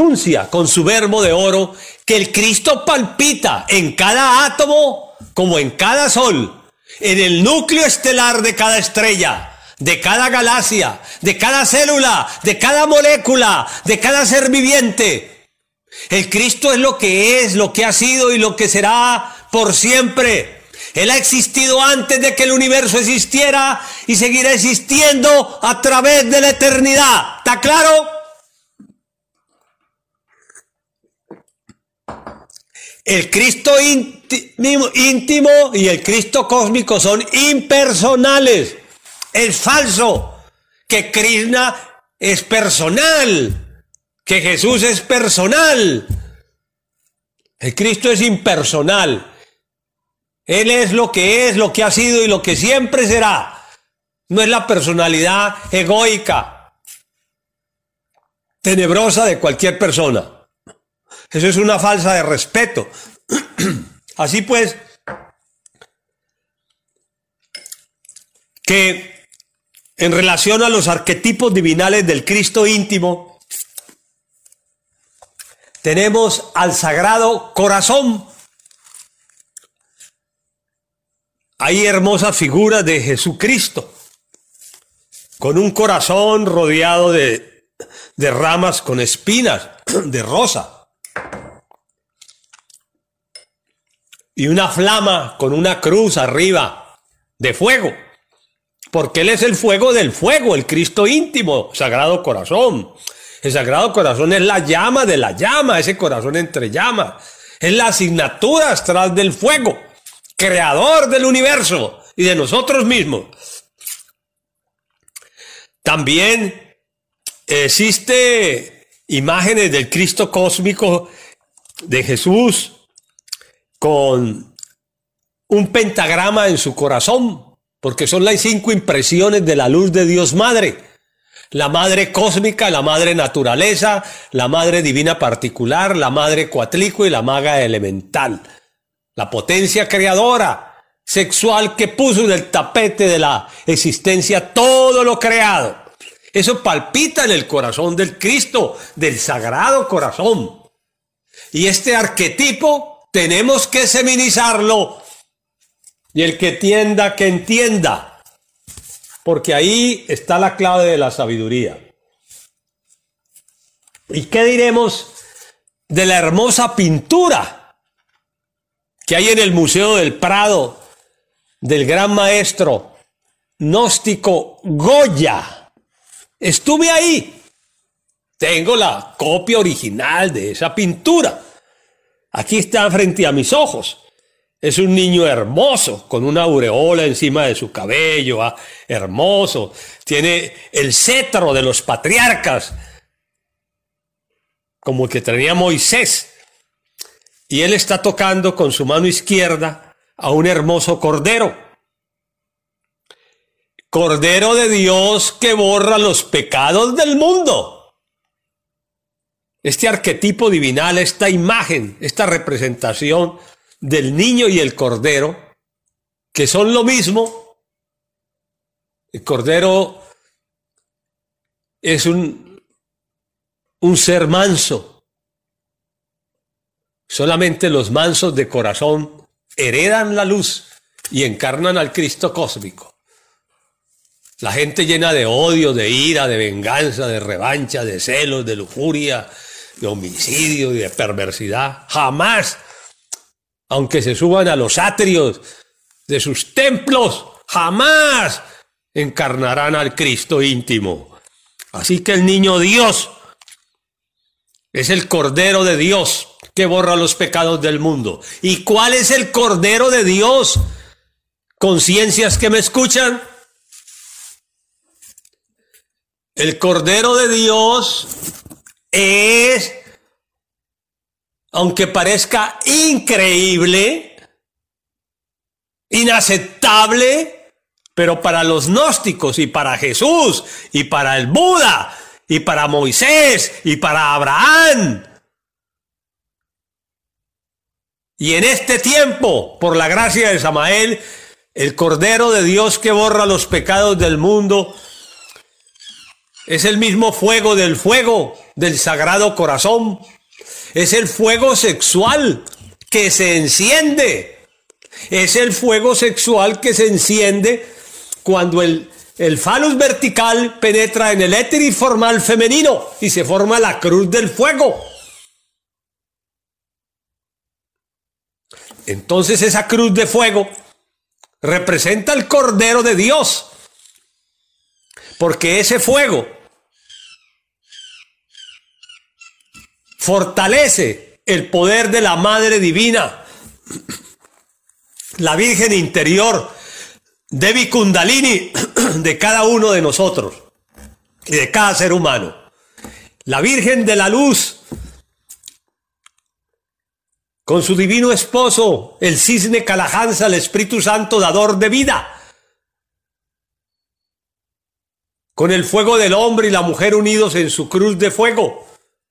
anuncia con su verbo de oro que el Cristo palpita en cada átomo como en cada sol, en el núcleo estelar de cada estrella, de cada galaxia, de cada célula, de cada molécula, de cada ser viviente. El Cristo es lo que ha sido y lo que será por siempre. Él ha existido antes de que el universo existiera y seguirá existiendo a través de la eternidad. ¿Está claro? El Cristo íntimo y el Cristo cósmico son impersonales. Es falso que Krishna es personal, que Jesús es personal. El Cristo es impersonal. Él es, lo que ha sido y lo que siempre será. No es la personalidad egoica, tenebrosa de cualquier persona. Eso es una falta de respeto. Así pues, que en relación a los arquetipos divinales del Cristo íntimo, tenemos al Sagrado Corazón. Hay hermosas figuras de Jesucristo, con un corazón rodeado de ramas con espinas de rosa. Y una flama con una cruz arriba de fuego. Porque Él es el fuego del fuego, el Cristo íntimo, Sagrado Corazón. El Sagrado Corazón es la llama de la llama, ese corazón entre llamas. Es la asignatura astral del fuego, creador del universo y de nosotros mismos. También existe imágenes del Cristo cósmico de Jesús con un pentagrama en su corazón, porque son las 5 impresiones de la luz de Dios Madre. La Madre cósmica, la Madre naturaleza, la Madre divina particular, la Madre cuatlico y la Maga elemental. La potencia creadora, sexual que puso en el tapete de la existencia todo lo creado. Eso palpita en el corazón del Cristo, del Sagrado Corazón. Y este arquetipo tenemos que seminizarlo. Y el que entienda, que entienda. Porque ahí está la clave de la sabiduría. ¿Y qué diremos de la hermosa pintura que hay en el Museo del Prado del gran maestro gnóstico Goya? Estuve ahí. Tengo la copia original de esa pintura. Aquí está frente a mis ojos. Es un niño hermoso, con una aureola encima de su cabello, hermoso. Tiene el cetro de los patriarcas, como el que tenía Moisés. Y él está tocando con su mano izquierda a un hermoso cordero. Cordero de Dios que borra los pecados del mundo. Este arquetipo divinal, esta imagen, esta representación del niño y el cordero, que son lo mismo. El cordero es un ser manso. Solamente los mansos de corazón heredan la luz y encarnan al Cristo cósmico. La gente llena de odio, de ira, de venganza, de revancha, de celos, de lujuria, de homicidio y de perversidad, jamás, aunque se suban a los atrios de sus templos, jamás encarnarán al Cristo íntimo. Así que el niño Dios es el Cordero de Dios que borra los pecados del mundo. ¿Y cuál es el Cordero de Dios? Conciencias que me escuchan. El Cordero de Dios es, aunque parezca increíble, inaceptable, pero para los gnósticos y para Jesús y para el Buda y para Moisés y para Abraham. Y en este tiempo, por la gracia de Samael, el Cordero de Dios que borra los pecados del mundo Es el mismo fuego del Sagrado Corazón. Es el fuego sexual que se enciende. Es el fuego sexual que se enciende cuando el falus vertical penetra en el éter formal femenino y se forma la cruz del fuego. Entonces esa cruz de fuego representa el Cordero de Dios, porque ese fuego fortalece el poder de la Madre Divina, la Virgen interior, Devi Kundalini de cada uno de nosotros y de cada ser humano. La Virgen de la Luz, con su divino esposo, el cisne Kalahansa, el Espíritu Santo, dador de vida. Con el fuego del hombre y la mujer unidos en su cruz de fuego.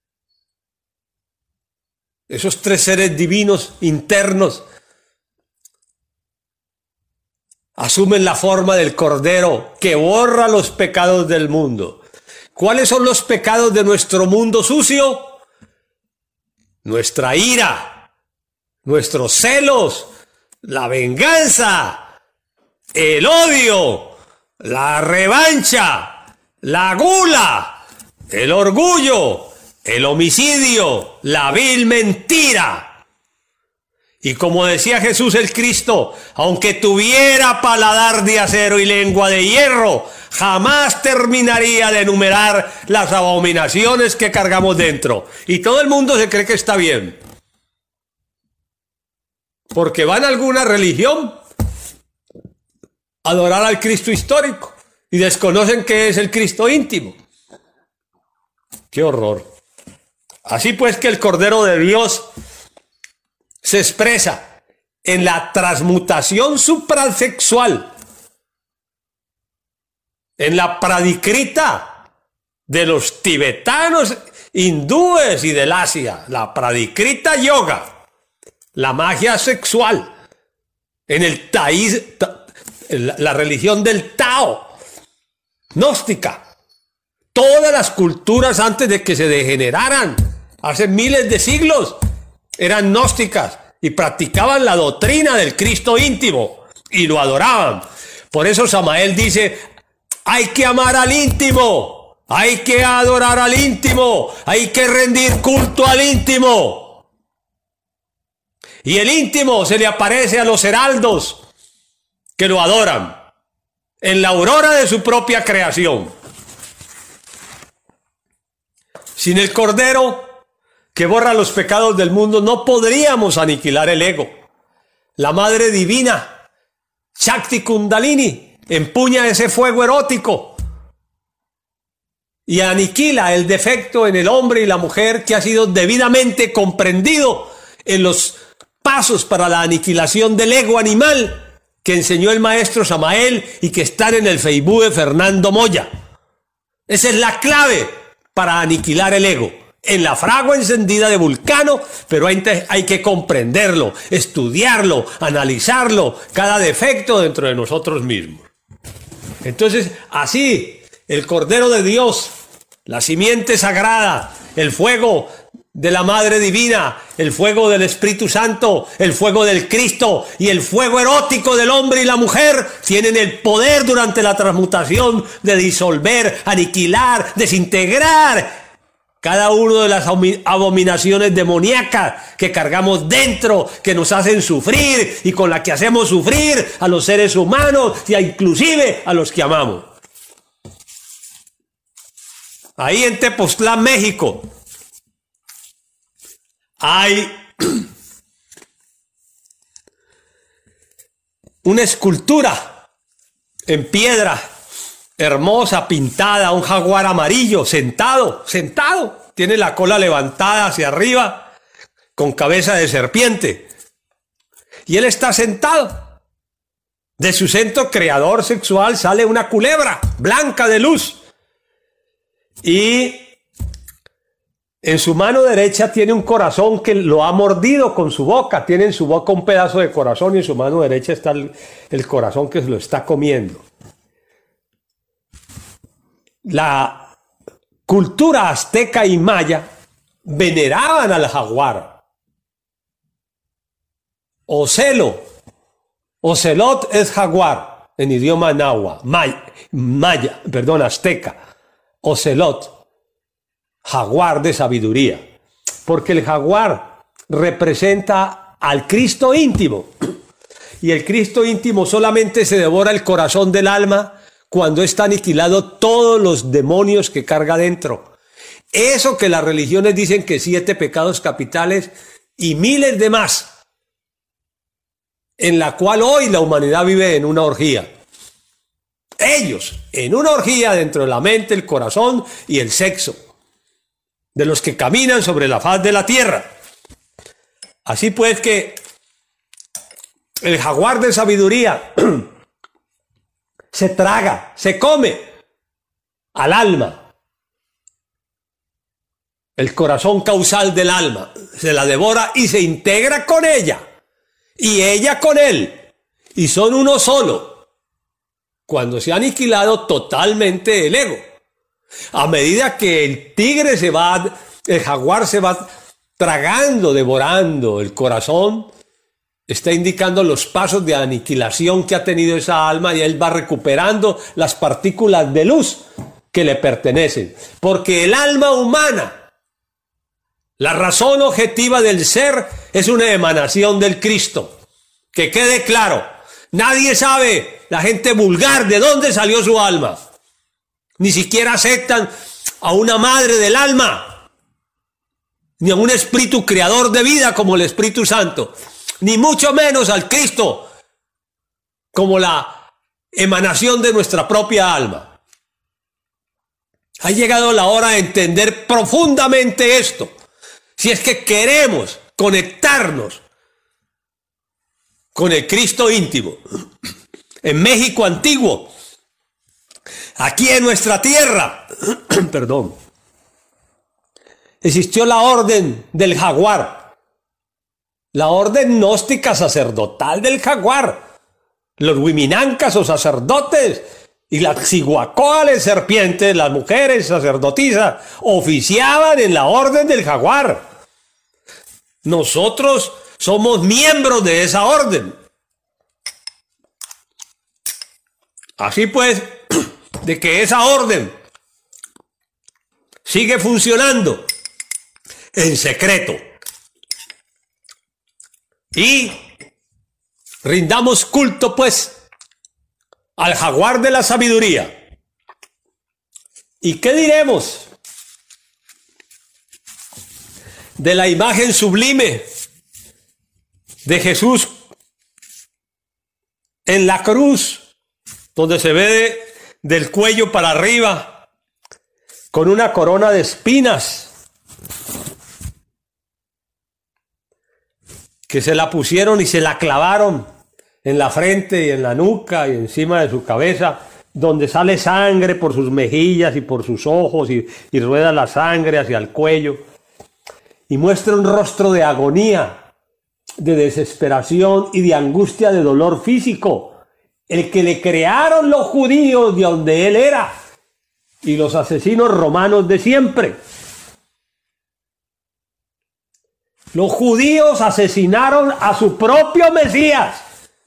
Esos tres seres divinos internos asumen la forma del Cordero que borra los pecados del mundo. ¿Cuáles son los pecados de nuestro mundo sucio? Nuestra ira, nuestros celos, la venganza, el odio, la revancha, la gula, el orgullo, el homicidio, la vil mentira. Y como decía Jesús el Cristo, aunque tuviera paladar de acero y lengua de hierro, jamás terminaría de enumerar las abominaciones que cargamos dentro. Y todo el mundo se cree que está bien, porque van a alguna religión a adorar al Cristo histórico y desconocen qué es el Cristo íntimo. ¡Qué horror! Así pues que el Cordero de Dios se expresa en la transmutación suprasexual, en la pradikrita de los tibetanos, hindúes y del Asia, la pradikrita yoga, la magia sexual, en el la religión del Tao, gnóstica. Todas las culturas antes de que se degeneraran, hace miles de siglos, eran gnósticas y practicaban la doctrina del Cristo íntimo y lo adoraban. Por eso Samael dice, hay que amar al íntimo, hay que adorar al íntimo, hay que rendir culto al íntimo. Y el íntimo se le aparece a los heraldos que lo adoran en la aurora de su propia creación. Sin el Cordero que borra los pecados del mundo, no podríamos aniquilar el ego. La Madre Divina, Shakti Kundalini, empuña ese fuego erótico y aniquila el defecto en el hombre y la mujer que ha sido debidamente comprendido en los pasos para la aniquilación del ego animal que enseñó el maestro Samael y que están en el Facebook de Fernando Moya. Esa es la clave para aniquilar el ego. En la fragua encendida de Vulcano, pero hay que comprenderlo, estudiarlo, analizarlo, cada defecto dentro de nosotros mismos. Entonces, así, el Cordero de Dios, la simiente sagrada, el fuego de la Madre Divina, el fuego del Espíritu Santo, el fuego del Cristo y el fuego erótico del hombre y la mujer tienen el poder durante la transmutación de disolver, aniquilar, desintegrar cada una de las abominaciones demoníacas que cargamos dentro, que nos hacen sufrir y con la que hacemos sufrir a los seres humanos y inclusive a los que amamos. Ahí en Tepoztlán, México, hay una escultura en piedra hermosa, pintada, un jaguar amarillo, sentado, tiene la cola levantada hacia arriba, con cabeza de serpiente. Y él está sentado. De su centro creador sexual sale una culebra blanca de luz. Y en su mano derecha tiene un corazón que lo ha mordido con su boca. Tiene en su boca un pedazo de corazón y en su mano derecha está el corazón que se lo está comiendo. La cultura azteca y maya veneraban al jaguar. Ocelo, ocelot es jaguar en idioma náhuatl, azteca. Ocelot, jaguar de sabiduría, porque el jaguar representa al Cristo íntimo, y el Cristo íntimo solamente se devora el corazón del alma cuando está aniquilado todos los demonios que carga dentro. Eso que las religiones dicen que 7 pecados capitales y miles de más, en la cual hoy la humanidad vive en una orgía. Ellos, en una orgía dentro de la mente, el corazón y el sexo, de los que caminan sobre la faz de la tierra. Así pues que el jaguar de sabiduría se traga, se come al alma, el corazón causal del alma, se la devora y se integra con ella, y ella con él, y son uno solo, cuando se ha aniquilado totalmente el ego. A medida que el jaguar se va tragando, devorando el corazón, está indicando los pasos de aniquilación que ha tenido esa alma, y él va recuperando las partículas de luz que le pertenecen. Porque el alma humana, la razón objetiva del ser, es una emanación del Cristo. Que quede claro, nadie sabe, la gente vulgar, de dónde salió su alma. Ni siquiera aceptan a una madre del alma, ni a un espíritu creador de vida como el Espíritu Santo, ni mucho menos al Cristo como la emanación de nuestra propia alma. Ha llegado la hora de entender profundamente esto, si es que queremos conectarnos con el Cristo íntimo. En México antiguo, aquí en nuestra tierra, perdón, existió la orden del jaguar, la orden gnóstica sacerdotal del jaguar. Los huiminancas o sacerdotes y las xihuacóales serpientes, las mujeres sacerdotisas, oficiaban en la orden del jaguar. Nosotros somos miembros de esa orden. Así pues, de que esa orden sigue funcionando en secreto. Y rindamos culto, pues, al jaguar de la sabiduría. ¿Y qué diremos de la imagen sublime de Jesús en la cruz, donde se ve del cuello para arriba con una corona de espinas que se la pusieron y se la clavaron en la frente y en la nuca y encima de su cabeza, donde sale sangre por sus mejillas y por sus ojos y rueda la sangre hacia el cuello, y muestra un rostro de agonía, de desesperación y de angustia, de dolor físico, el que le crearon los judíos de donde él era y los asesinos romanos de siempre. Los judíos asesinaron a su propio Mesías.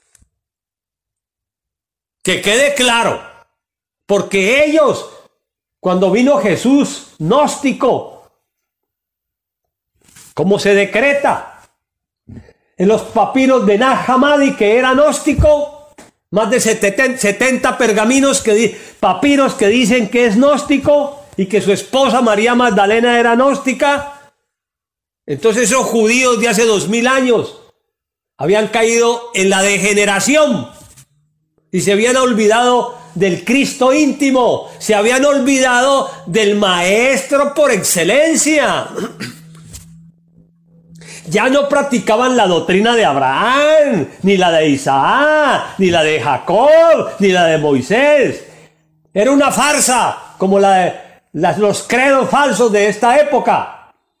Que quede claro, porque ellos, cuando vino Jesús gnóstico, ¿cómo se decreta? En los papiros de Nag Hammadi, que era gnóstico, más de 70 pergaminos, papiros que dicen que es gnóstico y que su esposa María Magdalena era gnóstica. Entonces esos judíos de hace 2000 años habían caído en la degeneración y se habían olvidado del Cristo íntimo, se habían olvidado del maestro por excelencia. Ya no practicaban la doctrina de Abraham, ni la de Isaac, ni la de Jacob, ni la de Moisés. Era una farsa, como los credos falsos de esta época.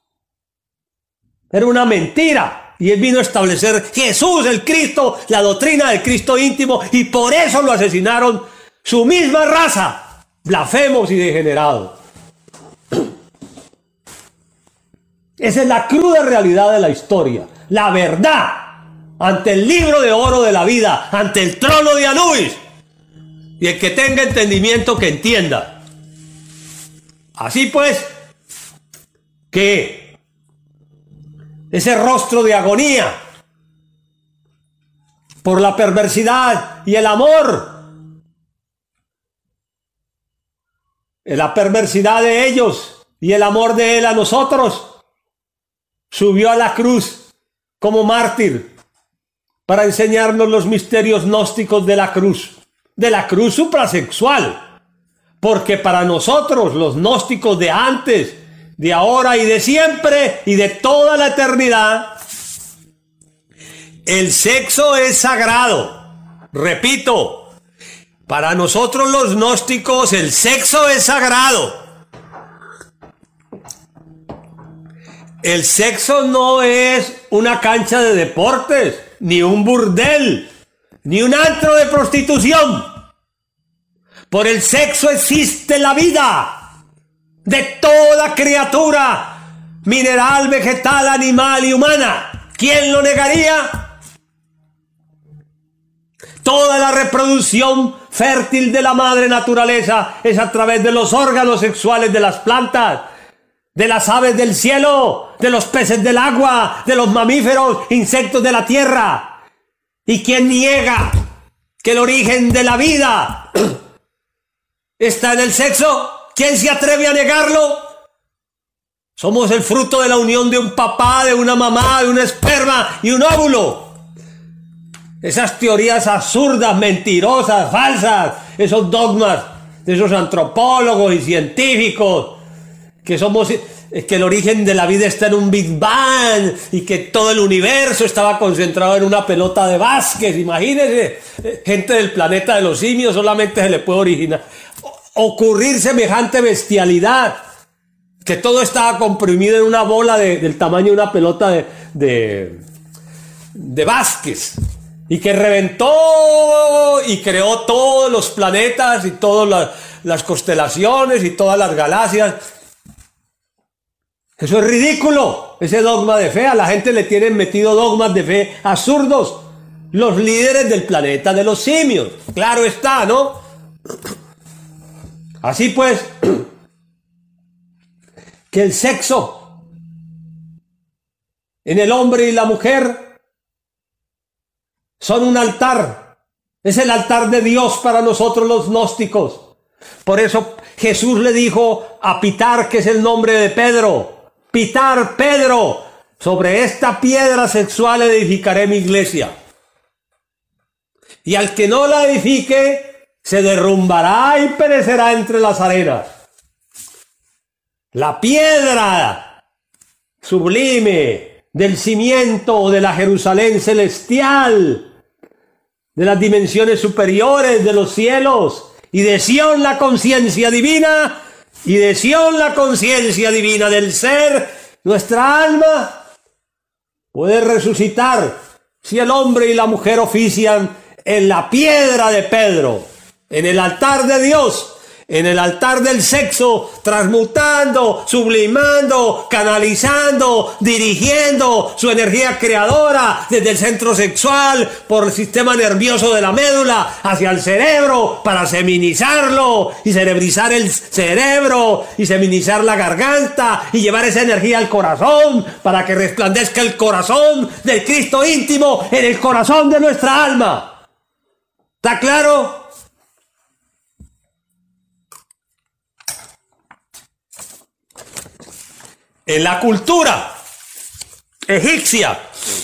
Era una mentira. Y él vino a establecer Jesús, el Cristo, la doctrina del Cristo íntimo, y por eso lo asesinaron su misma raza, blasfemos y degenerados. Esa es la cruda realidad de la historia. La verdad ante el libro de oro de la vida, ante el trono de Anubis. Y el que tenga entendimiento que entienda. Así pues, que ese rostro de agonía por la perversidad y el amor, la perversidad de ellos y el amor de él a nosotros, subió a la cruz como mártir para enseñarnos los misterios gnósticos de la cruz suprasexual. Porque para nosotros, los gnósticos de antes, de ahora y de siempre y de toda la eternidad, el sexo es sagrado. Repito, para nosotros los gnósticos el sexo es sagrado. El sexo no es una cancha de deportes, ni un burdel, ni un antro de prostitución. Por el sexo existe la vida de toda criatura, mineral, vegetal, animal y humana. ¿Quién lo negaría? Toda la reproducción fértil de la madre naturaleza es a través de los órganos sexuales de las plantas, de las aves del cielo, de los peces del agua, de los mamíferos, insectos de la tierra. ¿Y quién niega que el origen de la vida está en el sexo? ¿Quién se atreve a negarlo? Somos el fruto de la unión de un papá, de una mamá, de un esperma y un óvulo. Esas teorías absurdas, mentirosas, falsas, esos dogmas de esos antropólogos y científicos, que el origen de la vida está en un Big Bang y que todo el universo estaba concentrado en una pelota de básquet. Imagínense, gente del planeta de los simios solamente se le puede ocurrir semejante bestialidad, que todo estaba comprimido en una bola del tamaño de una pelota de básquet, y que reventó y creó todos los planetas y todas las constelaciones y todas las galaxias. Eso es ridículo, ese dogma de fe. A la gente le tienen metido dogmas de fe absurdos los líderes del planeta de los simios. Claro está, ¿no? Así pues, que el sexo en el hombre y la mujer son un altar. Es el altar de Dios para nosotros los gnósticos. Por eso Jesús le dijo a Pitar, que es el nombre de Pedro: Pitar, Pedro, sobre esta piedra sexual edificaré mi iglesia. Y al que no la edifique, se derrumbará y perecerá entre las arenas. La piedra sublime del cimiento de la Jerusalén celestial, de las dimensiones superiores de los cielos, y de Sión la conciencia divina, y de Sión la conciencia divina del ser, nuestra alma puede resucitar si el hombre y la mujer ofician en la piedra de Pedro, en el altar de Dios, en el altar del sexo, transmutando, sublimando, canalizando, dirigiendo su energía creadora desde el centro sexual por el sistema nervioso de la médula hacia el cerebro para seminizarlo y cerebrizar el cerebro y seminizar la garganta y llevar esa energía al corazón para que resplandezca el corazón del Cristo íntimo en el corazón de nuestra alma. ¿Está claro? En la cultura egipcia,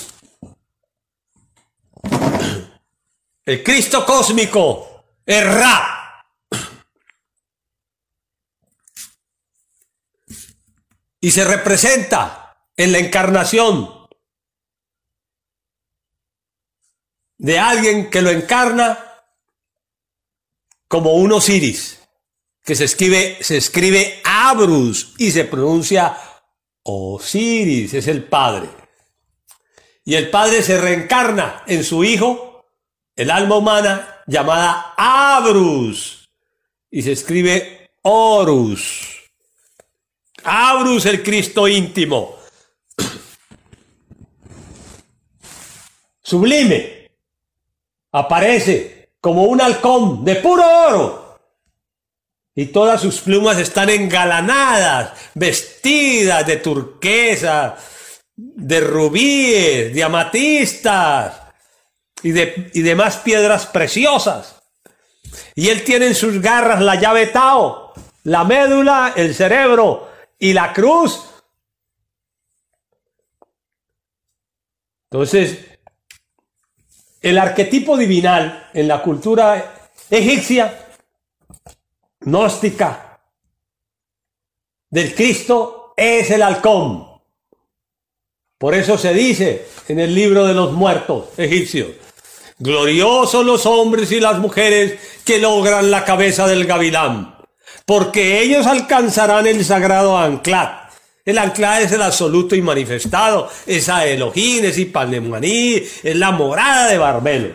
el Cristo cósmico es Ra. Y se representa en la encarnación de alguien que lo encarna como un Osiris, que se escribe Abrus y se pronuncia Osiris, es el Padre. Y el Padre se reencarna en su Hijo, el alma humana llamada Abrus, y se escribe Horus. Abrus, el Cristo íntimo. sublime. Aparece como un halcón de puro oro. Y todas sus plumas están engalanadas, vestidas de turquesa, de rubíes, de amatistas y demás piedras preciosas. Y él tiene en sus garras la llave Tao, la médula, el cerebro y la cruz. Entonces, el arquetipo divinal en la cultura egipcia, gnóstica, del Cristo es el halcón. Por eso se dice en el libro de los muertos egipcios: gloriosos los hombres y las mujeres que logran la cabeza del gavilán, porque ellos alcanzarán el sagrado anclat. El anclat es el absoluto y manifestado, es a Elohim, es Ipanemaní, es la morada de Barbelo.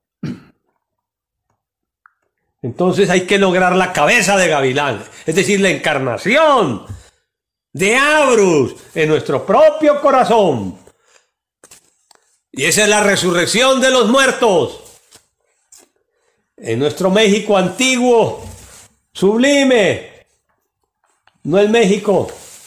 Entonces hay que lograr la cabeza de gavilán, es decir, la encarnación de Abrus en nuestro propio corazón. Y esa es la resurrección de los muertos. En nuestro México antiguo, sublime, no el México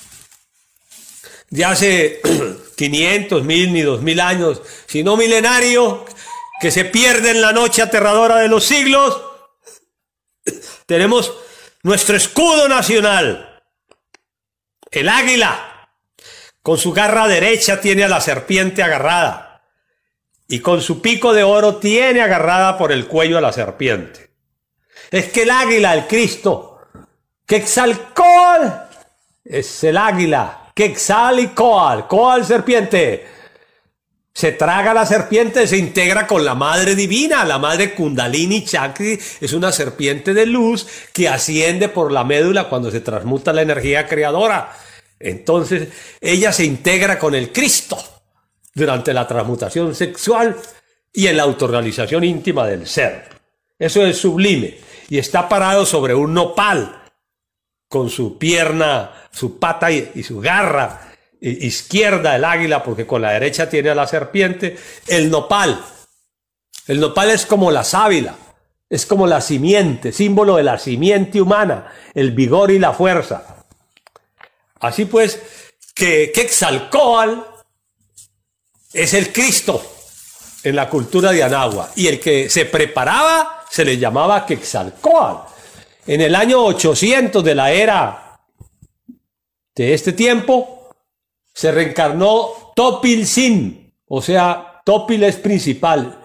de hace 500, 1000 ni 2000 años, sino milenario, que se pierde en la noche aterradora de los siglos. Tenemos nuestro escudo nacional, el águila. Con su garra derecha tiene a la serpiente agarrada, y con su pico de oro tiene agarrada por el cuello a la serpiente. Es que el águila, el Cristo, Quetzalcóatl, es el águila. Quetzalcóatl, serpiente. Se traga la serpiente, se integra con la madre divina, la madre Kundalini Chakri, es una serpiente de luz que asciende por la médula cuando se transmuta la energía creadora. Entonces, ella se integra con el Cristo durante la transmutación sexual y en la autorrealización íntima del ser. Eso es sublime. Y está parado sobre un nopal, con su pierna, su pata y su garra izquierda, el águila, porque con la derecha tiene a la serpiente. El nopal es como la sábila, es como la simiente, símbolo de la simiente humana, el vigor y la fuerza. Así pues, que Quetzalcóatl es el Cristo en la cultura de Anáhuac, y el que se preparaba se le llamaba Quetzalcóatl. En el año 800 de la era de este tiempo, se reencarnó Topil-Sin, o sea, Topil es principal.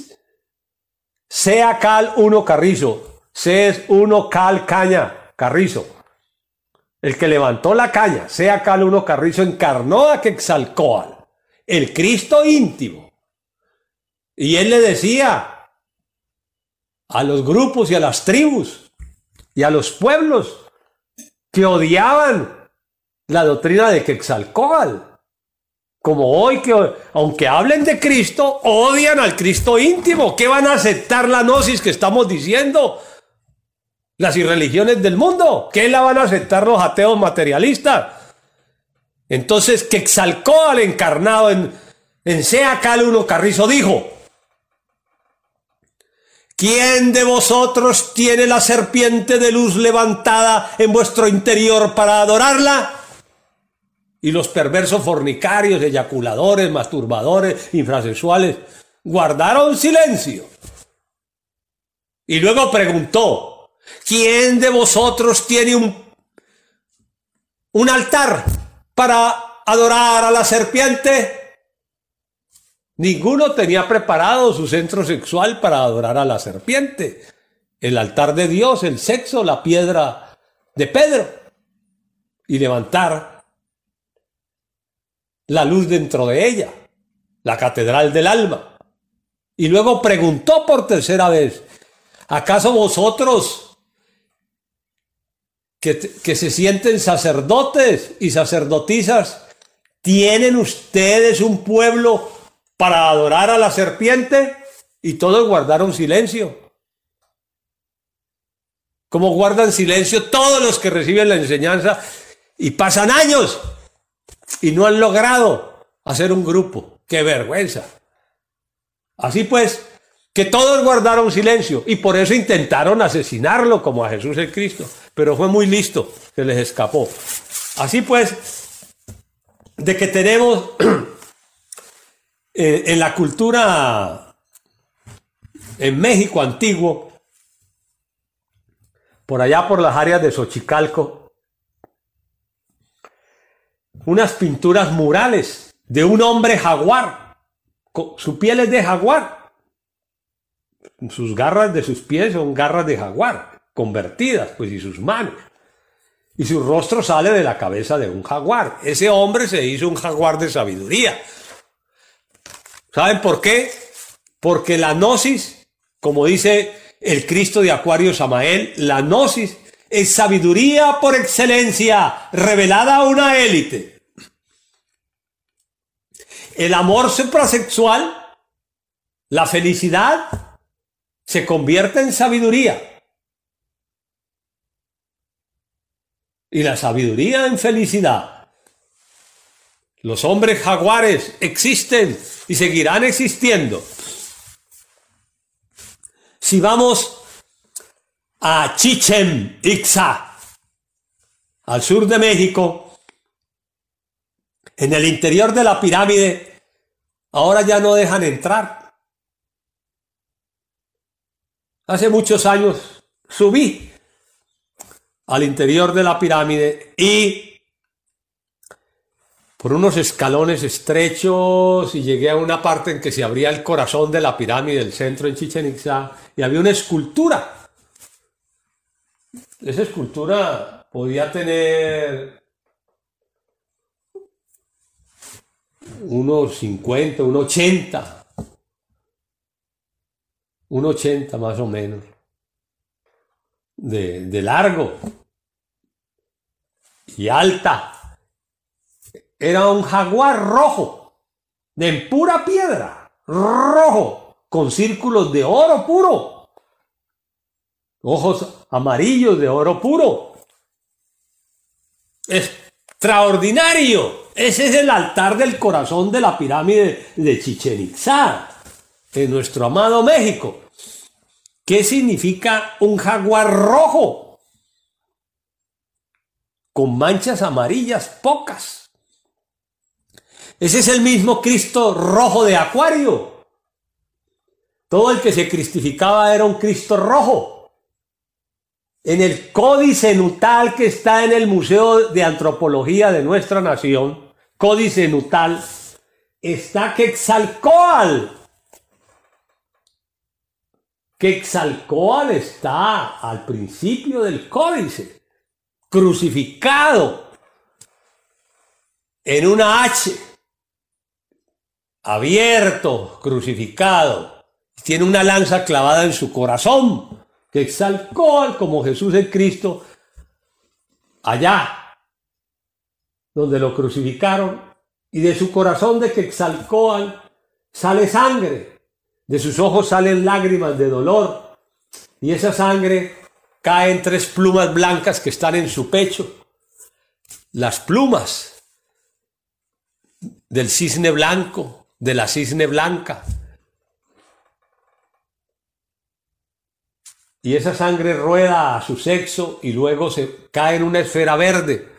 Sea Cal 1 Carrizo, Se es 1 Cal Caña Carrizo. El que levantó la caña, Sea Cal 1 Carrizo, encarnó a Quetzalcóatl, el Cristo íntimo. Y él le decía a los grupos y a las tribus y a los pueblos que odiaban la doctrina de Quetzalcóatl, como hoy, que aunque hablen de Cristo, odian al Cristo íntimo. ¿Qué van a aceptar la gnosis que estamos diciendo? Las irreligiones del mundo, ¿qué la van a aceptar los ateos materialistas? Entonces Quetzalcóatl, encarnado en Sea Cal 1 Carrizo, dijo: ¿quién de vosotros tiene la serpiente de luz levantada en vuestro interior para adorarla? Y los perversos fornicarios, eyaculadores, masturbadores, infrasexuales, guardaron silencio. Y luego preguntó: ¿quién de vosotros tiene un altar para adorar a la serpiente? Ninguno tenía preparado su centro sexual para adorar a la serpiente. El altar de Dios, el sexo, la piedra de Pedro. Y levantar la luz dentro de ella, la catedral del alma. Y luego preguntó por tercera vez: ¿acaso vosotros que se sienten sacerdotes y sacerdotisas, tienen ustedes un pueblo para adorar a la serpiente? Y todos guardaron silencio. Como guardan silencio todos los que reciben la enseñanza y pasan años y no han logrado hacer un grupo. ¡Qué vergüenza! Así pues, que todos guardaron silencio y por eso intentaron asesinarlo como a Jesús el Cristo, pero fue muy listo, se les escapó. Así pues, de que tenemos en la cultura en México antiguo, por allá por las áreas de Xochicalco, unas pinturas murales de un hombre jaguar, su piel es de jaguar. Sus garras de sus pies son garras de jaguar, convertidas, pues, y sus manos. Y su rostro sale de la cabeza de un jaguar. Ese hombre se hizo un jaguar de sabiduría. ¿Saben por qué? Porque la gnosis, como dice el Cristo de Acuario Samael, la gnosis es sabiduría por excelencia, revelada a una élite. El amor suprasexual, la felicidad, se convierte en sabiduría. Y la sabiduría en felicidad. Los hombres jaguares existen y seguirán existiendo. Si vamos a Chichén Itzá, al sur de México, en el interior de la pirámide, ahora ya no dejan entrar. Hace muchos años subí al interior de la pirámide y por unos escalones estrechos y llegué a una parte en que se abría el corazón de la pirámide del centro en Chichén Itzá y había una escultura. Esa escultura podía tener unos 50, unos 80. Un 80 más o menos de largo y alta. Era un jaguar rojo, de pura piedra, rojo, con círculos de oro puro, ojos amarillos de oro puro. Extraordinario. Ese es el altar del corazón de la pirámide de Chichén Itzá, en nuestro amado México. ¿Qué significa un jaguar rojo? Con manchas amarillas pocas. Ese es el mismo Cristo rojo de Acuario. Todo el que se cristificaba era un Cristo rojo. En el códice nutal que está en el Museo de Antropología de nuestra nación, códice nutal, está Quetzalcóatl. Quetzalcóatl está al principio del códice, crucificado en una H, abierto, crucificado, tiene una lanza clavada en su corazón. Quetzalcóatl, como Jesús el Cristo, allá donde lo crucificaron, y de su corazón de Quetzalcóatl sale sangre. De sus ojos salen lágrimas de dolor y esa sangre cae en 3 plumas blancas que están en su pecho. Las plumas del cisne blanco, de la cisne blanca. Y esa sangre rueda a su sexo y luego se cae en una esfera verde.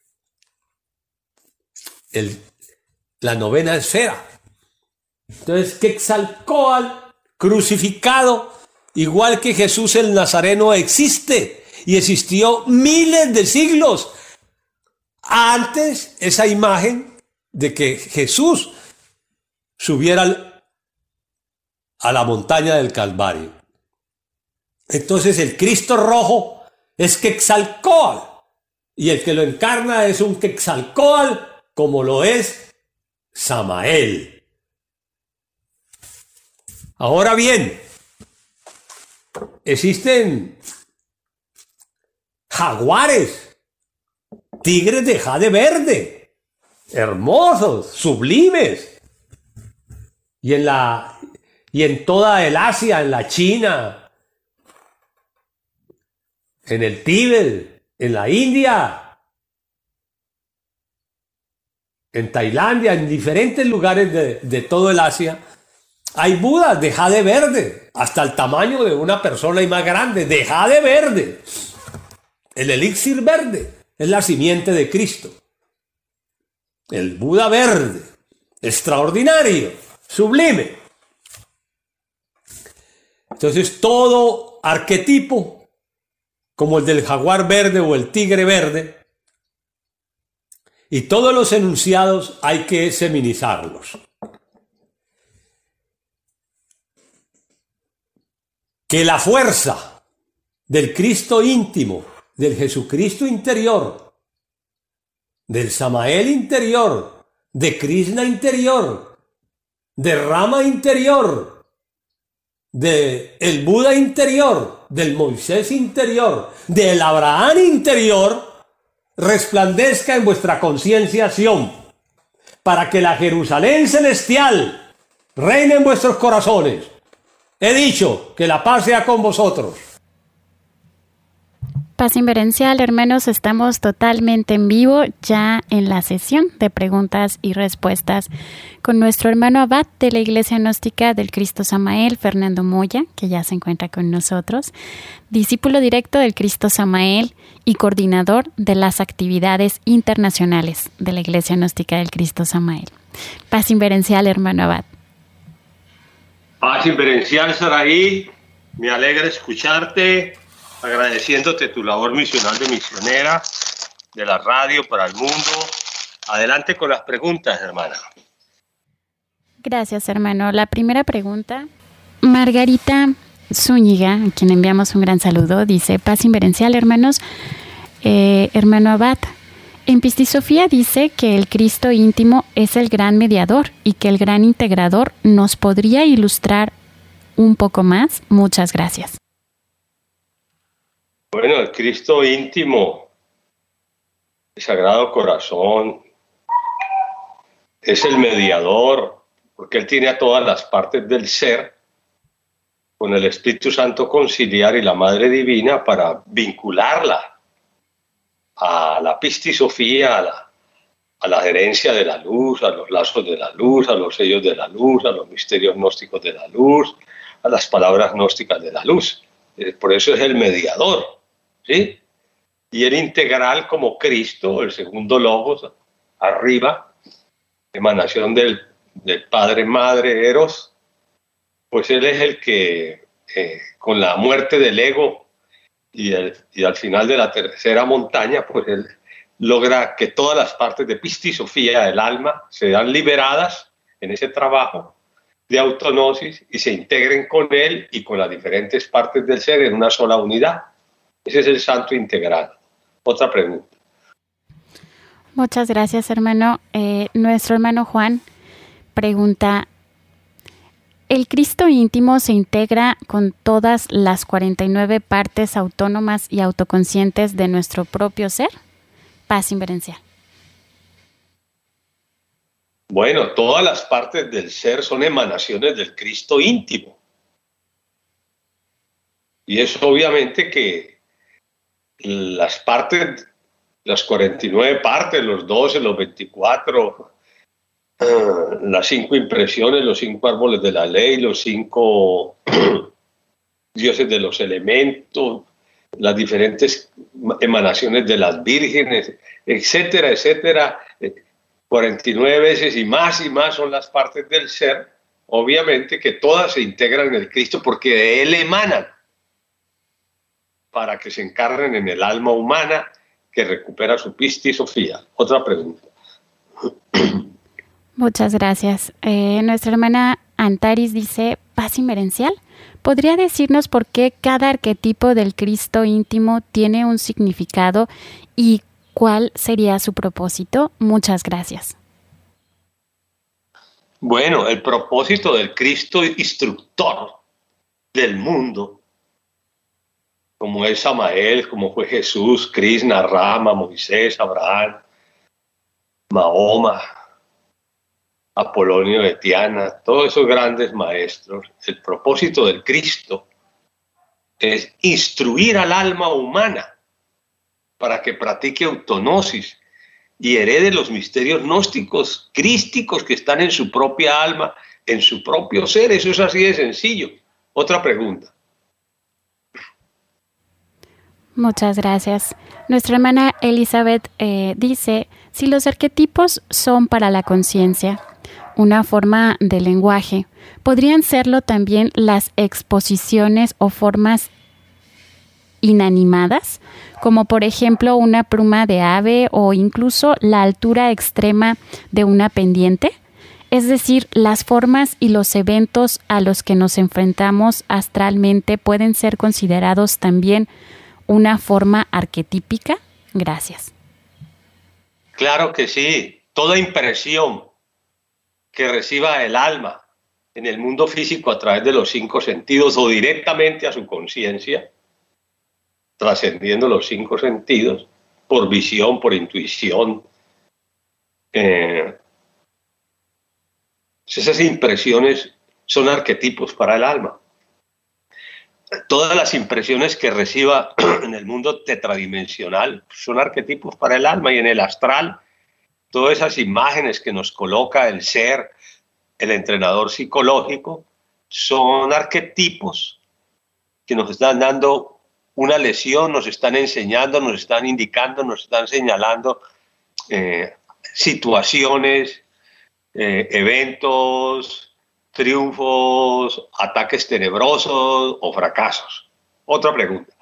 La 9ª esfera. Entonces, Quetzalcóatl crucificado, igual que Jesús el Nazareno, existe y existió miles de siglos antes esa imagen de que Jesús subiera a la montaña del Calvario. Entonces el Cristo rojo es Quetzalcóatl y el que lo encarna es un Quetzalcóatl como lo es Samael. Ahora bien, existen jaguares, tigres de jade verde, hermosos, sublimes, y en toda el Asia, en la China, en el Tíbet, en la India, en Tailandia, en diferentes lugares de todo el Asia, Hay Budas de jade verde, hasta el tamaño de una persona y más grande, de jade verde. El elixir verde es la simiente de Cristo. El Buda verde, extraordinario, sublime. Entonces todo arquetipo, como el del jaguar verde o el tigre verde, y todos los enunciados hay que seminizarlos. Que la fuerza del Cristo íntimo, del Jesucristo interior, del Samael interior, de Krishna interior, de Rama interior, de el Buda interior, del Moisés interior, del Abraham interior, resplandezca en vuestra conciencia Sión, para que la Jerusalén celestial reine en vuestros corazones. He dicho que la paz sea con vosotros. Paz Inverencial, hermanos, estamos totalmente en vivo ya en la sesión de preguntas y respuestas con nuestro hermano abad de la Iglesia Gnóstica del Cristo Samael, Fernando Moya, que ya se encuentra con nosotros, discípulo directo del Cristo Samael y coordinador de las actividades internacionales de la Iglesia Gnóstica del Cristo Samael. Paz Inverencial, hermano abad. Paz Inverencial, Saraí, me alegra escucharte, agradeciéndote tu labor misional de misionera de la radio para el mundo. Adelante con las preguntas, hermana. Gracias, hermano. La primera pregunta, Margarita Zúñiga, a quien enviamos un gran saludo, dice: Paz Inverencial, hermanos. Hermano abad, en Pistisofía dice que el Cristo íntimo es el gran mediador y que el gran integrador. ¿Nos podría ilustrar un poco más? Muchas gracias. Bueno, el Cristo íntimo, el Sagrado Corazón, es el mediador, porque Él tiene a todas las partes del ser, con el Espíritu Santo conciliar y la Madre Divina para vincularla a la pistisofía, a la gerencia de la luz, a los lazos de la luz, a los sellos de la luz, a los misterios gnósticos de la luz, a las palabras gnósticas de la luz. Por eso es el mediador, ¿sí? Y el integral como Cristo, el segundo logos, arriba, emanación del Padre, Madre, Eros, pues Él es el que, con la muerte del ego y al final de la tercera montaña, pues Él logra que todas las partes de pistisofía del alma sean liberadas en ese trabajo de autognosis y se integren con Él y con las diferentes partes del ser en una sola unidad. Ese es el santo integral. Otra pregunta. Muchas gracias, hermano. Nuestro hermano Juan pregunta: ¿el Cristo íntimo se integra con todas las 49 partes autónomas y autoconscientes de nuestro propio ser? Paz Inverencial. Bueno, todas las partes del ser son emanaciones del Cristo íntimo. Y es obviamente que las partes, las 49 partes, los 12, los 24, las 5 impresiones, los 5 árboles de la ley, los 5 dioses de los elementos, las diferentes emanaciones de las vírgenes, etcétera, etcétera. 49 veces y más son las partes del ser. Obviamente que todas se integran en el Cristo porque de Él emanan para que se encarnen en el alma humana que recupera su pistisofía. Otra pregunta. Muchas gracias. Nuestra hermana Antaris dice: Paz Inverencial, ¿podría decirnos por qué cada arquetipo del Cristo íntimo tiene un significado y cuál sería su propósito? Muchas gracias. Bueno, el propósito del Cristo instructor del mundo, como es Samael, como fue Jesús, Krishna, Rama, Moisés, Abraham, Mahoma, Apolonio de Tiana, todos esos grandes maestros, el propósito del Cristo es instruir al alma humana para que practique autognosis y herede los misterios gnósticos, crísticos que están en su propia alma, en su propio ser. Eso es así de sencillo. Otra pregunta. Muchas gracias. Nuestra hermana Elizabeth dice, si los arquetipos son para la conciencia una forma de lenguaje, ¿podrían serlo también las exposiciones o formas inanimadas, como por ejemplo una pluma de ave o incluso la altura extrema de una pendiente? Es decir, las formas y los eventos a los que nos enfrentamos astralmente pueden ser considerados también una forma arquetípica. Gracias. Claro que sí. Toda impresión que reciba el alma en el mundo físico a través de los 5 sentidos o directamente a su conciencia, trascendiendo los 5 sentidos, por visión, por intuición, esas impresiones son arquetipos para el alma. Todas las impresiones que reciba en el mundo tetradimensional son arquetipos para el alma, y en el astral, todas esas imágenes que nos coloca el ser, el entrenador psicológico, son arquetipos que nos están dando una lección, nos están enseñando, nos están indicando, nos están señalando situaciones, eventos, triunfos, ataques tenebrosos o fracasos. Otra pregunta.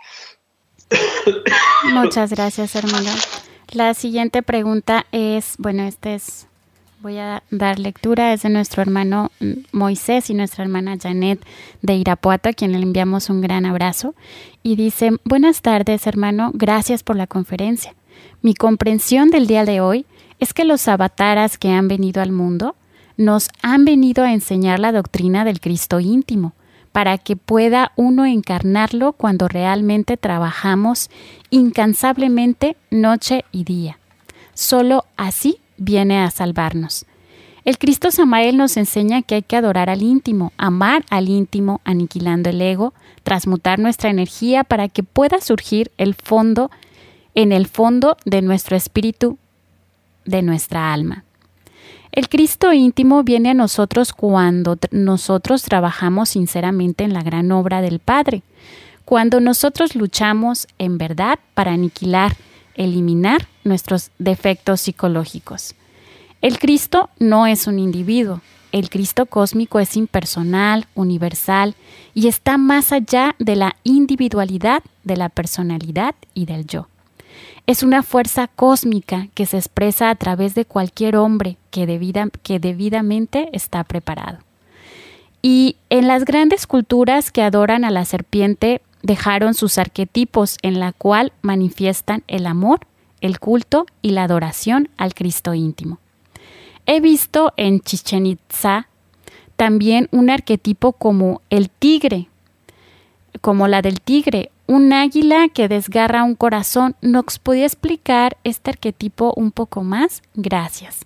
Muchas gracias, hermano. La siguiente pregunta es, voy a dar lectura, es de nuestro hermano Moisés y nuestra hermana Janet de Irapuato, a quien le enviamos un gran abrazo. Y dice, buenas tardes, hermano, gracias por la conferencia. Mi comprensión del día de hoy es que los avataras que han venido al mundo nos han venido a enseñar la doctrina del Cristo íntimo, para que pueda uno encarnarlo cuando realmente trabajamos incansablemente noche y día. Solo así viene a salvarnos. El Cristo Samael nos enseña que hay que adorar al íntimo, amar al íntimo, aniquilando el ego, transmutar nuestra energía para que pueda surgir en el fondo de nuestro espíritu, de nuestra alma. El Cristo íntimo viene a nosotros cuando nosotros trabajamos sinceramente en la gran obra del Padre, cuando nosotros luchamos en verdad para aniquilar, eliminar nuestros defectos psicológicos. El Cristo no es un individuo. El Cristo cósmico es impersonal, universal y está más allá de la individualidad, de la personalidad y del yo. Es una fuerza cósmica que se expresa a través de cualquier hombre que debidamente está preparado. Y en las grandes culturas que adoran a la serpiente dejaron sus arquetipos en la cual manifiestan el amor, el culto y la adoración al Cristo íntimo. He visto en Chichén Itzá también un arquetipo como el tigre, como la del tigre, un águila que desgarra un corazón. ¿Nos podía explicar este arquetipo un poco más? Gracias.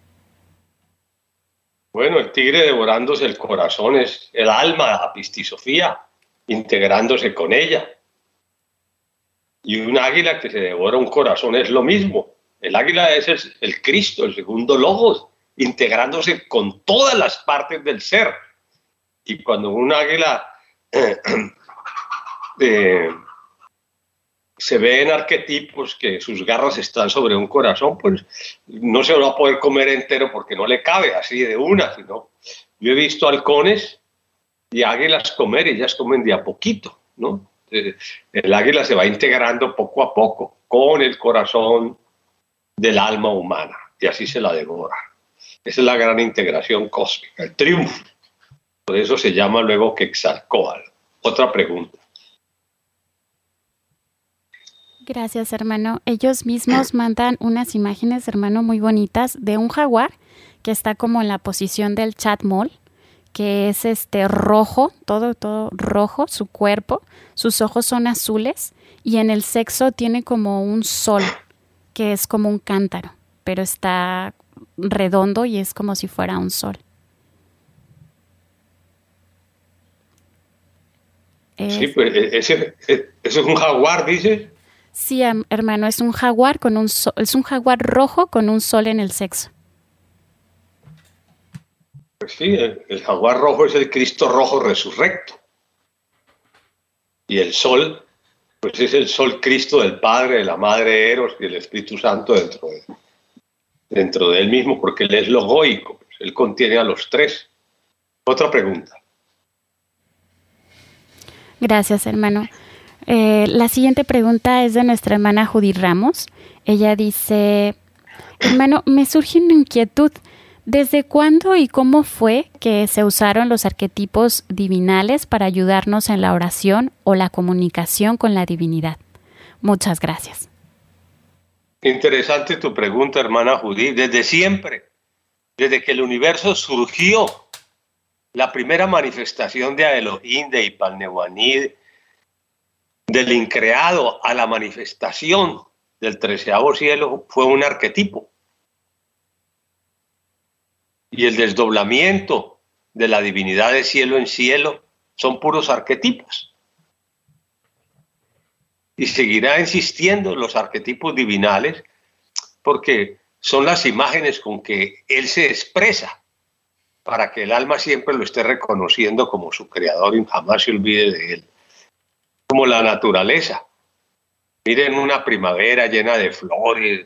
Bueno, el tigre devorándose el corazón es el alma, la pistisofía, integrándose con ella. Y un águila que se devora un corazón es lo mismo. El águila es el Cristo, el segundo logos, integrándose con todas las partes del ser. Y cuando un águila se ve en arquetipos que sus garras están sobre un corazón, pues no se lo va a poder comer entero porque no le cabe así de una, sino yo he visto halcones y águilas comer y ellas comen de a poquito, ¿no? El águila se va integrando poco a poco con el corazón del alma humana y así se la devora. Esa es la gran integración cósmica, el triunfo. Por eso se llama luego Quetzalcóatl. Otra pregunta. Gracias, hermano. Ellos mismos mandan unas imágenes, hermano, muy bonitas de un jaguar que está como en la posición del chatmol, que es rojo, todo rojo, su cuerpo, sus ojos son azules y en el sexo tiene como un sol, que es como un cántaro, pero está redondo y es como si fuera un sol. Sí, pues ese es un jaguar, dices. Sí, hermano, es un jaguar es un jaguar rojo con un sol en el sexo. Pues sí, el jaguar rojo es el Cristo rojo resurrecto. Y el sol, pues es el sol Cristo del Padre, de la Madre Eros y el Espíritu Santo dentro de él mismo, porque él es logoico, pues él contiene a los tres. Otra pregunta. Gracias, hermano. La siguiente pregunta es de nuestra hermana Judith Ramos. Ella dice, hermano, me surge una inquietud. ¿Desde cuándo y cómo fue que se usaron los arquetipos divinales para ayudarnos en la oración o la comunicación con la divinidad? Muchas gracias. Interesante tu pregunta, hermana Judith. Desde siempre, desde que el universo surgió, la primera manifestación de Elohim, de Ipannehuanid, del increado a la manifestación del 13º cielo fue un arquetipo. Y el desdoblamiento de la divinidad de cielo en cielo son puros arquetipos. Y seguirá existiendo los arquetipos divinales porque son las imágenes con que él se expresa para que el alma siempre lo esté reconociendo como su creador y jamás se olvide de él. Como la naturaleza. Miren una primavera llena de flores,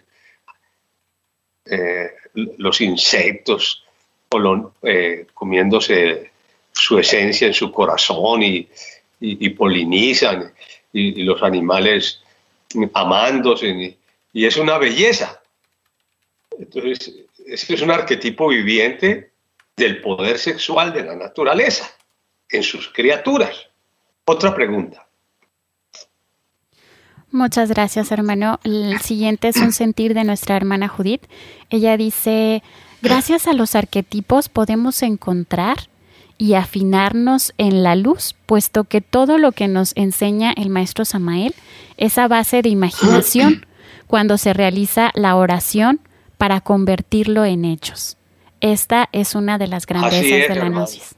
los insectos comiéndose su esencia en su corazón y polinizan, y los animales amándose, y es una belleza. Entonces, ese es un arquetipo viviente del poder sexual de la naturaleza en sus criaturas. Otra pregunta. Muchas gracias, hermano. El siguiente es un sentir de nuestra hermana Judith. Ella dice, gracias a los arquetipos podemos encontrar y afinarnos en la luz, puesto que todo lo que nos enseña el maestro Samael es a base de imaginación cuando se realiza la oración para convertirlo en hechos. Esta es una de las grandezas de la gnosis.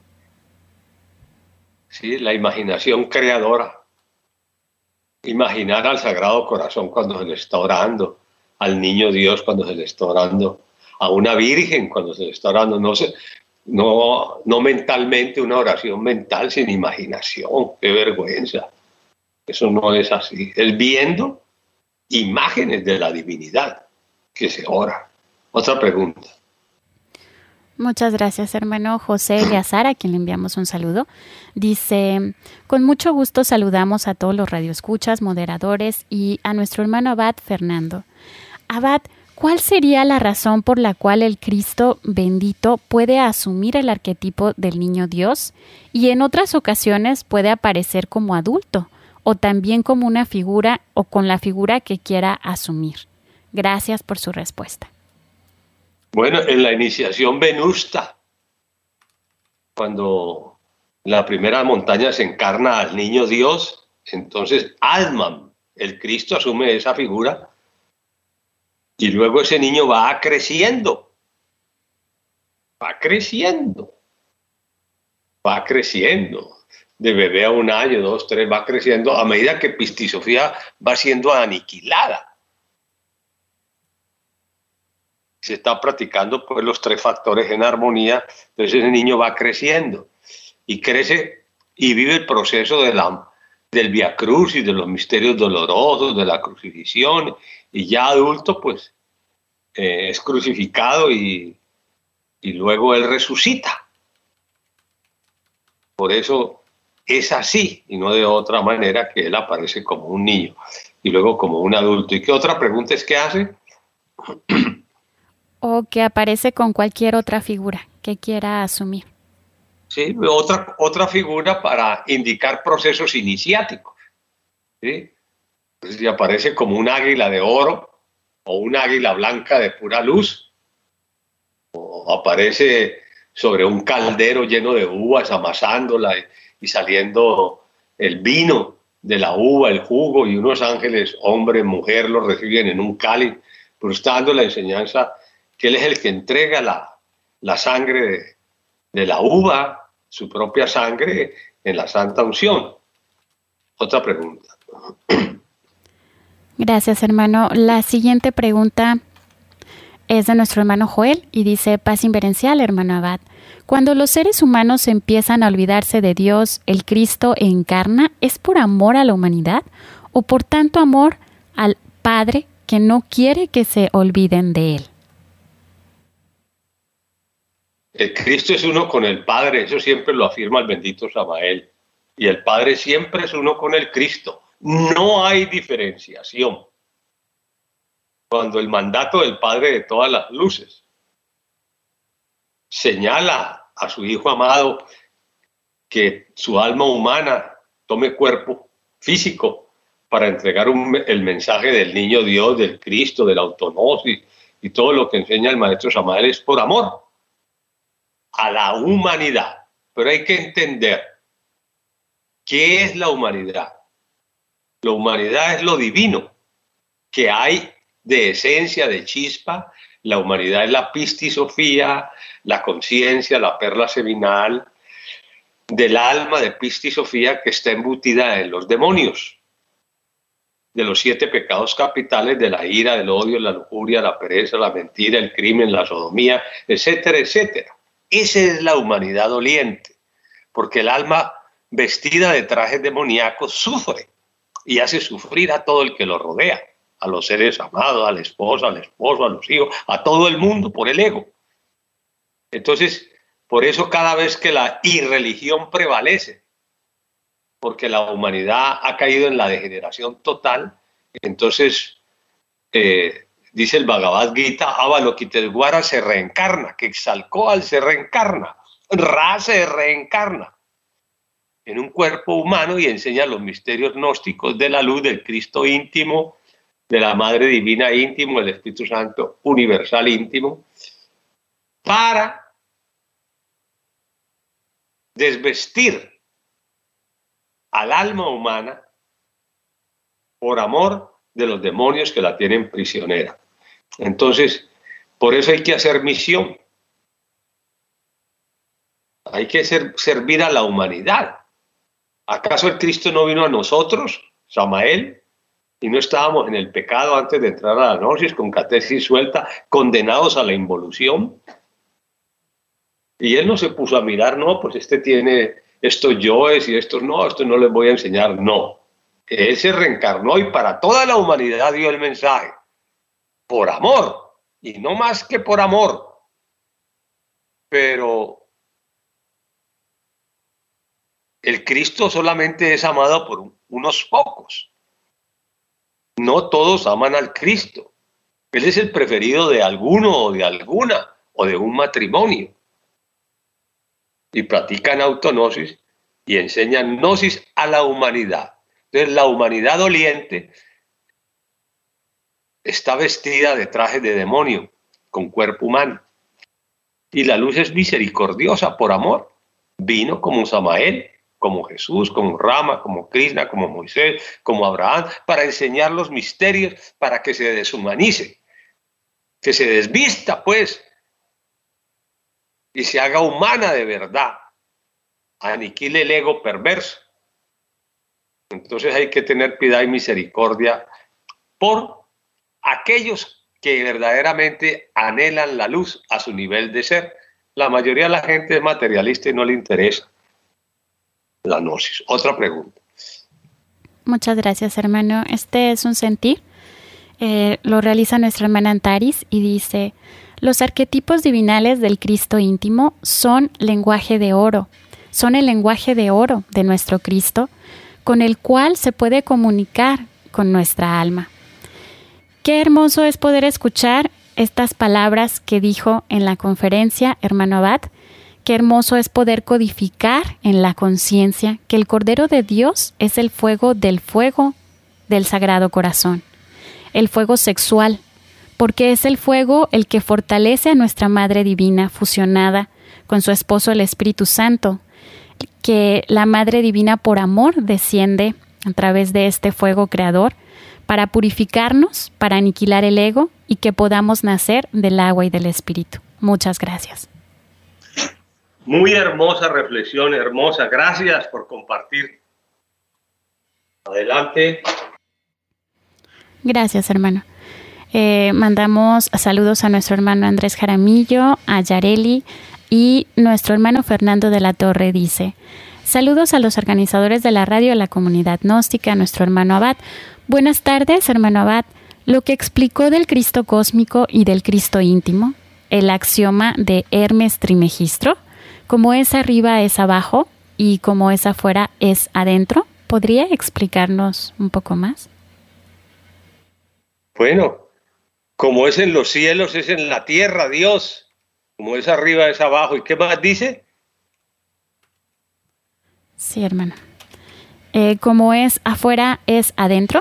Sí, la imaginación creadora. Imaginar al Sagrado Corazón cuando se le está orando, al Niño Dios cuando se le está orando, a una Virgen cuando se le está orando, no mentalmente, una oración mental sin imaginación, qué vergüenza. Eso no es así. Es viendo imágenes de la divinidad que se ora. Otra pregunta. Muchas gracias, hermano José Eleazar, a quien le enviamos un saludo. Dice, con mucho gusto saludamos a todos los radioescuchas, moderadores y a nuestro hermano Abad Fernando. Abad, ¿cuál sería la razón por la cual el Cristo bendito puede asumir el arquetipo del niño Dios y en otras ocasiones puede aparecer como adulto o también como una figura o con la figura que quiera asumir? Gracias por su respuesta. Bueno, en la iniciación venusta, cuando la primera montaña se encarna al niño Dios, entonces Atman, el Cristo, asume esa figura y luego ese niño va creciendo, de bebé a 1 año, 2, 3, va creciendo a medida que Pistisofía va siendo aniquilada. Se está practicando pues los 3 factores en armonía, entonces ese niño va creciendo y crece y vive el proceso del Vía Crucis, de los misterios dolorosos, de la crucifixión, y ya adulto pues es crucificado y luego él resucita. Por eso es así y no de otra manera que él aparece como un niño y luego como un adulto. ¿Y qué otra pregunta es que hace? O que aparece con cualquier otra figura que quiera asumir. Sí, otra figura para indicar procesos iniciáticos. ¿Sí? Entonces, si aparece como un águila de oro o un águila blanca de pura luz, o aparece sobre un caldero lleno de uvas amasándola y saliendo el vino de la uva, el jugo, y unos ángeles, hombre, mujer, lo reciben en un cáliz, pero está dando la enseñanza que él es el que entrega la sangre de la uva, su propia sangre, en la Santa Unción. Otra pregunta. Gracias, hermano. La siguiente pregunta Es de nuestro hermano Joel y dice: paz inverencial, hermano Abad. Cuando los seres humanos empiezan a olvidarse de Dios, el Cristo encarna, ¿es por amor a la humanidad o por tanto amor al Padre que no quiere que se olviden de Él? El Cristo es uno con el Padre, eso siempre lo afirma el bendito Samael. Y el Padre siempre es uno con el Cristo. No hay diferenciación. Cuando el mandato del Padre de todas las luces señala a su Hijo amado que su alma humana tome cuerpo físico para entregar el mensaje del niño Dios, del Cristo, de la autonosis y todo lo que enseña el maestro Samael, es por amor a la humanidad. Pero hay que entender qué es la humanidad. La humanidad es lo divino que hay de esencia, de chispa. La humanidad es la pistisofía, la conciencia, la perla seminal del alma de pistisofía que está embutida en los demonios, de los 7 pecados capitales, de la ira, el odio, la lujuria, la pereza, la mentira, el crimen, la sodomía, etcétera, etcétera. Esa es la humanidad doliente, porque el alma vestida de trajes demoníacos sufre y hace sufrir a todo el que lo rodea, a los seres amados, a la esposa, al esposo, a los hijos, a todo el mundo por el ego. Entonces, por eso cada vez que la irreligión prevalece, porque la humanidad ha caído en la degeneración total, entonces dice el Bhagavad Gita, Avalokitesvara se reencarna, que Quetzalcóatl se reencarna, Ra se reencarna en un cuerpo humano y enseña los misterios gnósticos de la luz, del Cristo íntimo, de la Madre Divina íntimo, del Espíritu Santo universal íntimo, para desvestir al alma humana por amor de los demonios que la tienen prisionera. Entonces, por eso hay que hacer misión. Hay que servir a la humanidad. ¿Acaso el Cristo no vino a nosotros, Samael, y no estábamos en el pecado antes de entrar a la gnosis, con catesis suelta, condenados a la involución? Y él no se puso a mirar, no, pues este tiene estos yoes y estos no les voy a enseñar, no. Él se reencarnó y para toda la humanidad dio el mensaje, por amor, y no más que por amor. Pero el Cristo solamente es amado por unos pocos. No todos aman al Cristo. Él es el preferido de alguno o de alguna o de un matrimonio. Y practican autognosis y enseñan gnosis a la humanidad. Entonces la humanidad doliente está vestida de trajes de demonio, con cuerpo humano. Y la luz es misericordiosa por amor. Vino como Samael, como Jesús, como Rama, como Krishna, como Moisés, como Abraham, para enseñar los misterios, para que se deshumanice, que se desvista, pues, y se haga humana de verdad, aniquile el ego perverso. Entonces hay que tener piedad y misericordia por aquellos que verdaderamente anhelan la luz a su nivel de ser. La mayoría de la gente es materialista y no le interesa la gnosis. Otra pregunta. Muchas gracias, hermano. Este es un sentir. Lo realiza nuestra hermana Antaris y dice: los arquetipos divinales del Cristo íntimo son lenguaje de oro. Son el lenguaje de oro de nuestro Cristo, con el cual se puede comunicar con nuestra alma. Qué hermoso es poder escuchar estas palabras que dijo en la conferencia, hermano Abad. Qué hermoso es poder codificar en la conciencia que el Cordero de Dios es el fuego del Sagrado Corazón, el fuego sexual, porque es el fuego el que fortalece a nuestra Madre Divina fusionada con su esposo el Espíritu Santo, que la Madre Divina por amor desciende a través de este fuego creador para purificarnos, para aniquilar el ego y que podamos nacer del agua y del Espíritu. Muchas gracias. Muy hermosa reflexión, hermosa. Gracias por compartir. Adelante. Gracias, hermano. Mandamos saludos a nuestro hermano Andrés Jaramillo, a Yareli, y nuestro hermano Fernando de la Torre dice: saludos a los organizadores de la radio, a la comunidad gnóstica, a nuestro hermano Abad. Buenas tardes, hermano Abad. Lo que explicó del Cristo cósmico y del Cristo íntimo, el axioma de Hermes Trismegisto, como es arriba es abajo y como es afuera es adentro, ¿podría explicarnos un poco más? Bueno, como es en los cielos, es en la tierra, Dios. Como es arriba, es abajo. ¿Y qué más dice? Sí, hermano. Como es afuera, es adentro.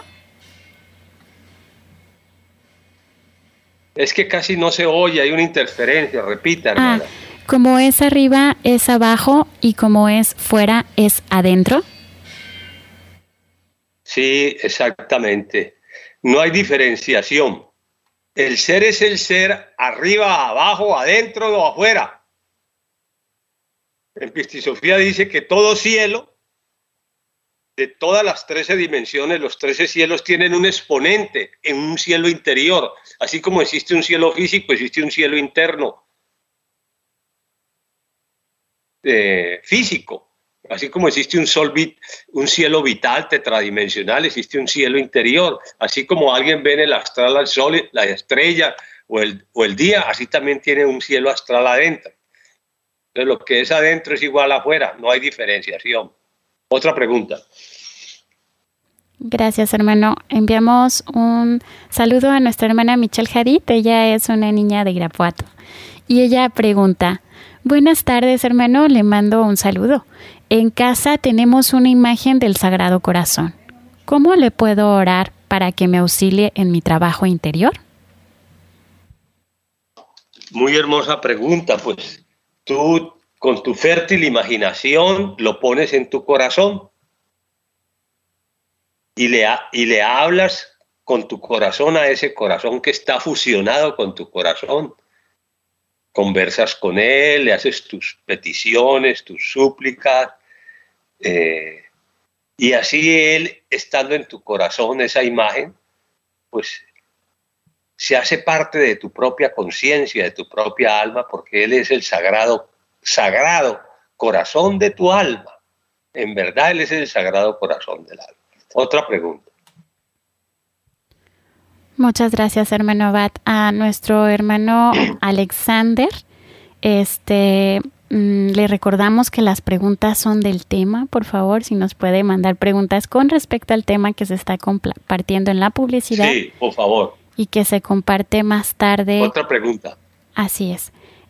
Es que casi no se oye, hay una interferencia. Repita, hermana. Como es arriba, es abajo, y como es fuera, es adentro. Sí, exactamente. No hay diferenciación. El ser es el ser arriba, abajo, adentro o afuera. En Pistisofía dice que todo cielo, de todas las 13 dimensiones, los 13 cielos tienen un exponente en un cielo interior. Así como existe un cielo físico, existe un cielo interno físico. Así como existe un cielo vital tetradimensional, existe un cielo interior. Así como alguien ve en el astral al sol, la estrella o el día, así también tiene un cielo astral adentro. Entonces, lo que es adentro es igual afuera, no hay diferenciación. Otra pregunta. Gracias, hermano. Enviamos un saludo a nuestra hermana Michelle Hadid. Ella es una niña de Irapuato. Y ella pregunta: buenas tardes, hermano, le mando un saludo. En casa tenemos una imagen del Sagrado Corazón. ¿Cómo le puedo orar para que me auxilie en mi trabajo interior? Muy hermosa pregunta, pues tú con tu fértil imaginación lo pones en tu corazón y le hablas con tu corazón a ese corazón que está fusionado con tu corazón. Conversas con él, le haces tus peticiones, tus súplicas, y así él, estando en tu corazón, esa imagen, pues se hace parte de tu propia conciencia, de tu propia alma, porque él es el sagrado corazón de tu alma. En verdad, él es el sagrado corazón del alma. Otra pregunta. Muchas gracias, hermano Abad. A nuestro hermano Alexander, le recordamos que las preguntas son del tema. Por favor, si nos puede mandar preguntas con respecto al tema que se está compartiendo en la publicidad. Sí, por favor. Y que se comparte más tarde. Otra pregunta. Así es.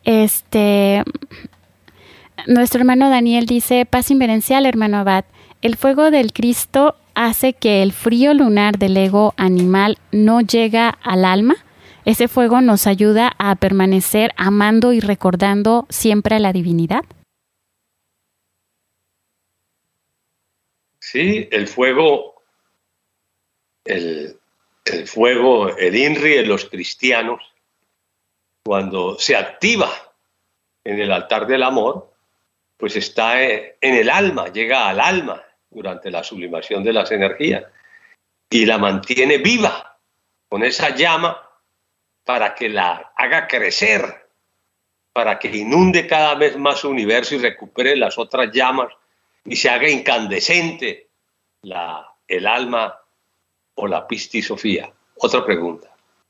Nuestro hermano Daniel dice: paz inverencial, hermano Abad. El fuego del Cristo hace que el frío lunar del ego animal no llega al alma. Ese fuego nos ayuda a permanecer amando y recordando siempre a la divinidad. Sí, el fuego, el INRI de los cristianos, cuando se activa en el altar del amor, pues está en el alma, llega al alma durante la sublimación de las energías y la mantiene viva con esa llama para que la haga crecer, para que inunde cada vez más su universo y recupere las otras llamas y se haga incandescente el alma o la pistisofía. Otra pregunta.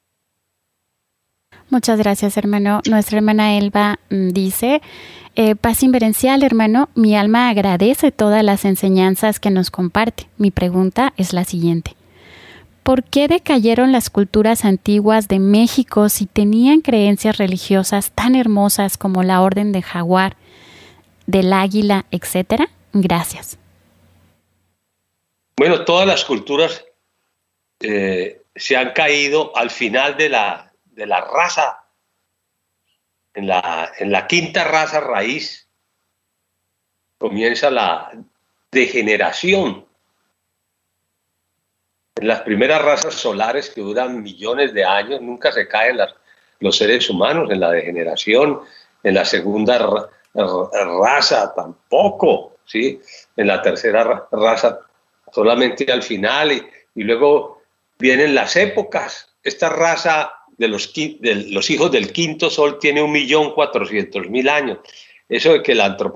Muchas gracias, hermano. Nuestra hermana Elba dice: paz inverencial, hermano, mi alma agradece todas las enseñanzas que nos comparte. Mi pregunta es la siguiente: ¿por qué decayeron las culturas antiguas de México si tenían creencias religiosas tan hermosas como la Orden de Jaguar, del Águila, etcétera? Gracias. Bueno, todas las culturas se han caído al final de la raza, en la quinta raza raíz, comienza la degeneración. En las primeras razas solares que duran millones de años, nunca se caen los seres humanos en la degeneración. En la segunda raza tampoco, ¿sí? En la tercera raza solamente al final, y luego vienen las épocas esta raza de los hijos del quinto sol tiene 1.400.000 años. Eso de que la